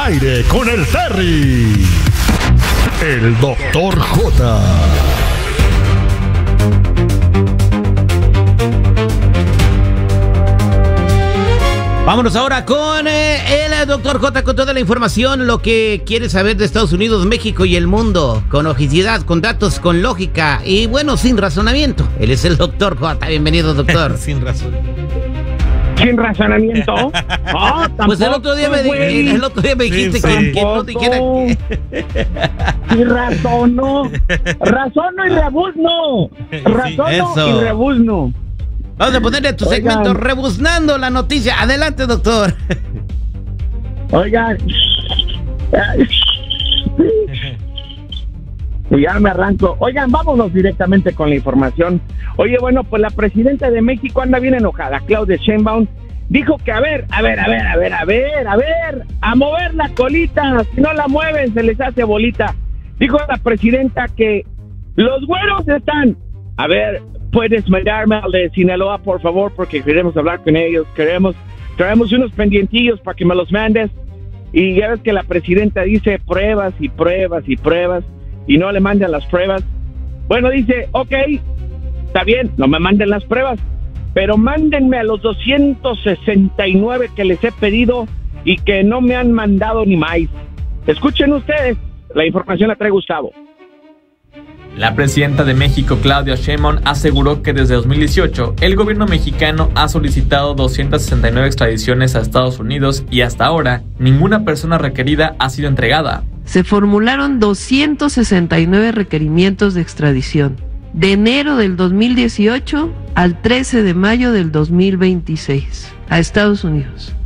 aire con el Terry. El Doctor J. Vámonos ahora con el Doctor J con toda la información, lo que quieres saber de Estados Unidos, México y el mundo, con objetividad, con datos, con lógica y bueno, sin razonamiento. Él es el Doctor J. Bienvenido, doctor. Sin razón. Sin razonamiento. No, pues el otro día me dijiste que no dijera que... Sí, razono. Razono y rebuzno. Razono y rebuzno. Vamos a ponerle tu segmento rebuznando la noticia. Adelante, doctor. Oigan. Ya me arranco. Oigan, vámonos directamente con la información. Oye, bueno, pues la presidenta de México anda bien enojada. Claudia Sheinbaum dijo que a mover la colita. Si no la mueven, se les hace bolita. Dijo la presidenta que los güeros están... A ver, ¿puedes mandarme al de Sinaloa, por favor? Porque queremos hablar con ellos. Traemos unos pendientillos para que me los mandes. Y ya ves que la presidenta dice pruebas y pruebas y pruebas y no le mandan las pruebas. Bueno, dice, ok, está bien, no me manden las pruebas, pero mándenme a los 269 que les he pedido y que no me han mandado ni más. Escuchen ustedes, la información la trae Gustavo. La presidenta de México, Claudia Sheinbaum, aseguró que desde 2018 el gobierno mexicano ha solicitado 269 extradiciones a Estados Unidos y hasta ahora ninguna persona requerida ha sido entregada. Se formularon 269 requerimientos de extradición de enero del 2018 al 13 de mayo del 2026 a Estados Unidos.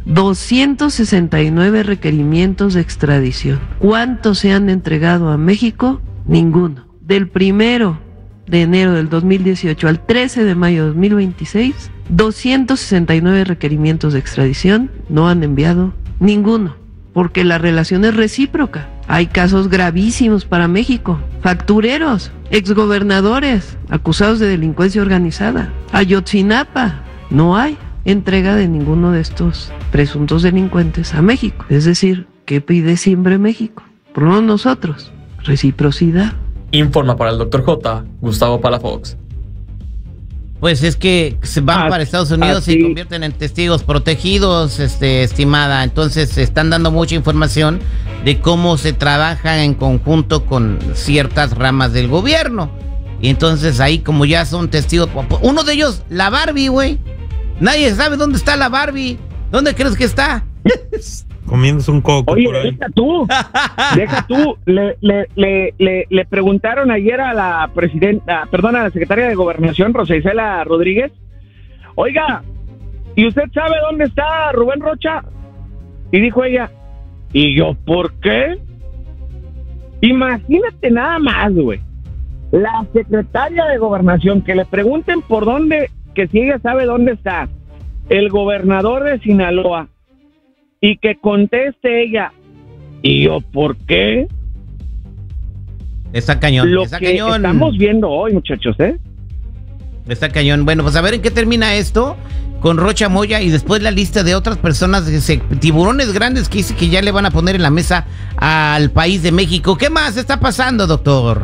269 requerimientos de extradición. ¿Cuántos se han entregado a México? Ninguno. Del 1 de enero del 2018 al 13 de mayo de 2026, 269 requerimientos de extradición, no han enviado ninguno, porque la relación es recíproca. Hay casos gravísimos para México, factureros, exgobernadores acusados de delincuencia organizada. Ayotzinapa, no hay entrega de ninguno de estos presuntos delincuentes a México. Es decir, ¿qué pide siempre México? Por lo menos nosotros, reciprocidad. Informa para el Dr. J, Gustavo Palafox. Pues es que se van para Estados Unidos y se convierten en testigos protegidos, estimada. Entonces están dando mucha información de cómo se trabaja en conjunto con ciertas ramas del gobierno. Y entonces ahí como ya son testigos, uno de ellos, la Barbie, güey. Nadie sabe dónde está la Barbie. ¿Dónde crees que está? Comiéndose un coco. Oye, por ahí. deja tú. Le preguntaron ayer a la a la secretaria de Gobernación, Rosa Isela Rodríguez. Oiga, ¿y usted sabe dónde está Rubén Rocha? Y dijo ella, ¿y yo por qué? Imagínate nada más, güey. La secretaria de Gobernación, que le pregunten por dónde, que si ella sabe dónde está el gobernador de Sinaloa, y que conteste ella, ¿y yo por qué? Está cañón. Lo está que cañón. Estamos viendo hoy, muchachos, Está cañón. Bueno, pues a ver en qué termina esto con Rocha Moya y después la lista de otras personas, tiburones grandes que dice que ya le van a poner en la mesa al país de México. ¿Qué más está pasando, doctor?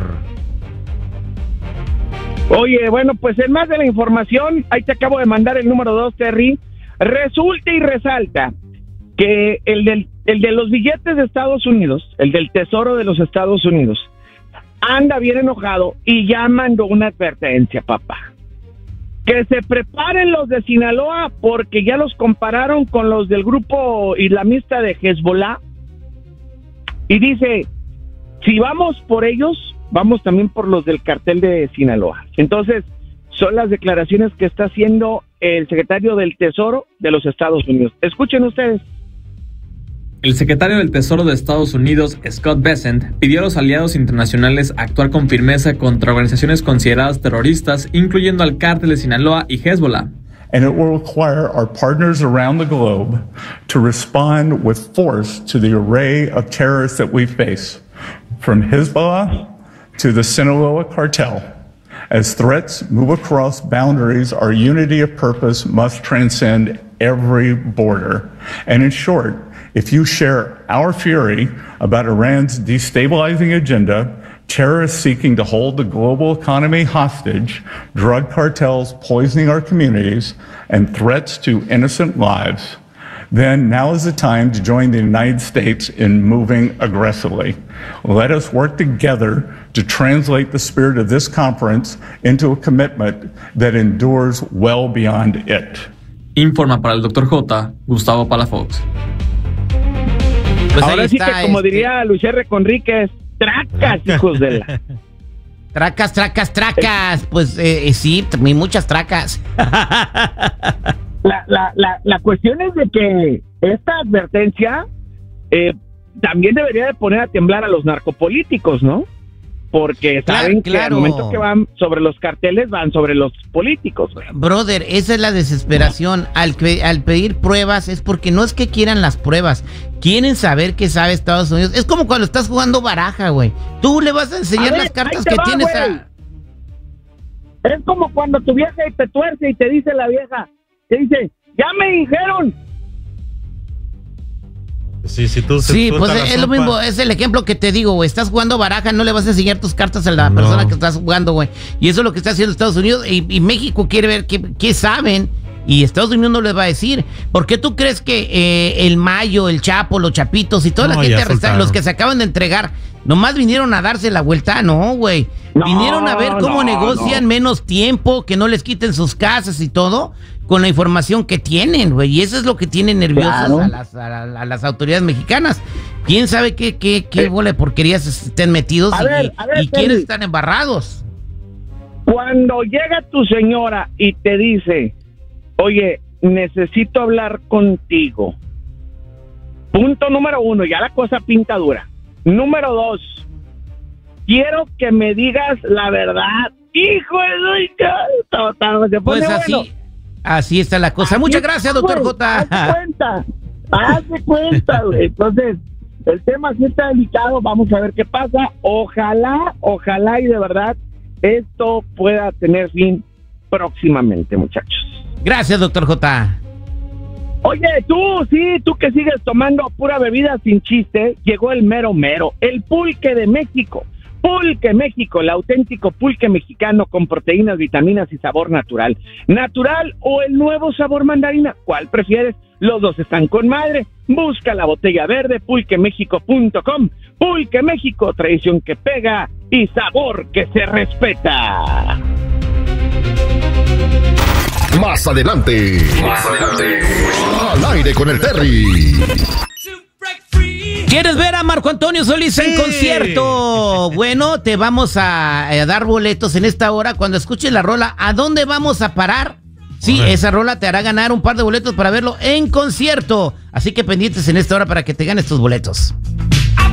Oye, bueno, pues en más de la información, ahí te acabo de mandar el número 2, Terry. Resulta y resalta que el de los billetes de Estados Unidos, el del Tesoro de los Estados Unidos, anda bien enojado y ya mandó una advertencia, papá. Que se preparen los de Sinaloa porque ya los compararon con los del grupo islamista de Hezbollah. Y dice, si vamos por ellos, vamos también por los del cartel de Sinaloa. Entonces, son las declaraciones que está haciendo el secretario del Tesoro de los Estados Unidos. Escuchen ustedes. El secretario del Tesoro de Estados Unidos, Scott Bessent, pidió a los aliados internacionales actuar con firmeza contra organizaciones consideradas terroristas, incluyendo al cártel de Sinaloa y Hezbollah. And it will require our partners around the globe to respond with force to the array of terrorists that we face, from Hezbollah to the Sinaloa cartel. As threats move across boundaries, our unity of purpose must transcend every border. And in short, If you share our fury about Iran's destabilizing agenda, terrorists seeking to hold the global economy hostage, drug cartels poisoning our communities, and threats to innocent lives, then now is the time to join the United States in moving aggressively. Let us work together to translate the spirit of this conference into a commitment that endures well beyond it. Informa para el Dr. J, Gustavo Palafox. Pues ahora sí está, que como diría Luis R. Conríquez, tracas, hijos de la... Tracas. Pues sí, muchas tracas. La cuestión es de que esta advertencia también debería de poner a temblar a los narcopolíticos, ¿no? Porque saben que al momento que van sobre los carteles, van sobre los políticos. Brother, esa es la desesperación. Al pedir pruebas es porque no es que quieran las pruebas, quieren saber qué sabe Estados Unidos. Es como cuando estás jugando baraja, güey. Tú le vas a enseñar las cartas que tienes Es como cuando tu vieja te tuerce y te dice la vieja, te dice, ya me dijeron. Sí, pues es lo mismo, es el ejemplo que te digo, güey. Estás jugando baraja, no le vas a enseñar tus cartas a la persona que estás jugando, güey. Y eso es lo que está haciendo Estados Unidos. Y México quiere ver qué saben. Y Estados Unidos no les va a decir. ¿Por qué tú crees que el Mayo, el Chapo, los Chapitos y toda la gente arrestada, los que se acaban de entregar, nomás vinieron a darse la vuelta? No, güey. Vinieron a ver cómo negocian menos tiempo, que no les quiten sus casas y todo, con la información que tienen, güey. Y eso es lo que tienen nerviosas a las autoridades mexicanas. ¿Quién sabe qué bola de porquerías estén metidos y quiénes están embarrados? Cuando llega tu señora y te dice, oye, necesito hablar contigo. Punto número 1, ya la cosa pinta dura. Número 2, quiero que me digas la verdad. Hijo de... Pues así está la cosa. Muchas gracias, doctor J. Hazte cuenta, güey. Entonces, el tema sí está delicado. Vamos a ver qué pasa. Ojalá y de verdad esto pueda tener fin próximamente, muchachos. Gracias, doctor J. Oye, tú que sigues tomando pura bebida sin chiste, llegó el mero, el pulque de México. Pulque México, el auténtico pulque mexicano con proteínas, vitaminas y sabor natural. ¿Natural o el nuevo sabor mandarina? ¿Cuál prefieres? Los dos están con madre. Busca la botella verde, pulquemexico.com. Pulque México, tradición que pega y sabor que se respeta. Más adelante. Al aire con el Terry. ¿Quieres ver a Marco Antonio Solís en concierto? Bueno, te vamos a dar boletos en esta hora. Cuando escuches la rola, ¿a dónde vamos a parar? Sí, esa rola te hará ganar un par de boletos para verlo en concierto. Así que pendientes en esta hora para que te ganes tus boletos.